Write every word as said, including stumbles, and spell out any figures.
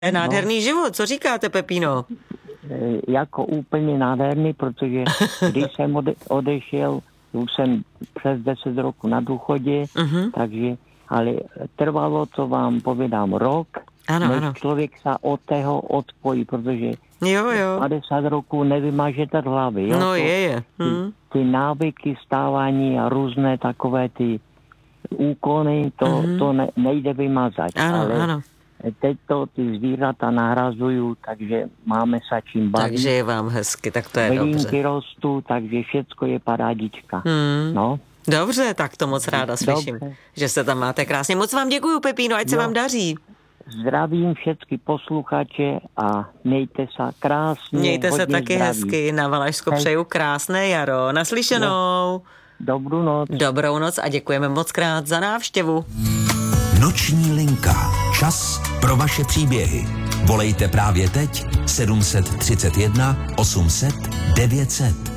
Je nádherný no. život, co říkáte, Pepíno? Jako úplně nádherný, protože když jsem ode, odešel, už jsem přes deset roků na důchodě, uh-huh. takže, ale trvalo, co vám povědám, rok, ano, než ano. člověk se od toho odpojí, protože jo, jo. padesát roků nevymažete z hlavy. Jo? No to, je, je. Hmm. Ty, ty návyky, stávání a různé takové ty úkony, to, uh-huh. to ne, nejde vymazat. Ano, ale ano. teď to ty zvířata nahrazují, takže máme se čím bavit. Takže je vám hezky, tak to je Bylínky dobře. rostou, takže všecko je parádička. Hmm. No. Dobře, tak to moc ráda slyším, dobře. Že se tam máte krásně. Moc vám děkuju, Pepíno, ať jo. se vám daří. Zdravím všechny posluchače a mějte se krásně. Mějte se taky zdraví. hezky. Na Valašsko přeju krásné jaro. Naslyšenou. Jo. Dobrou noc. Dobrou noc a děkujeme moc krát za návštěvu. Noční linka. Čas pro vaše příběhy. Volejte právě teď sedm set třicet jedna osm set devět set.